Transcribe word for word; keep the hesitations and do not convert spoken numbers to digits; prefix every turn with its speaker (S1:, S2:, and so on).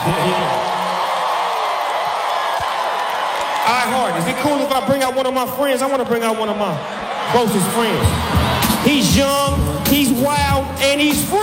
S1: Yeah, yeah. All right, Hard, is it cool if I bring out one of my friends? I want to bring out one of my closest friends. He's young, he's wild, and he's free.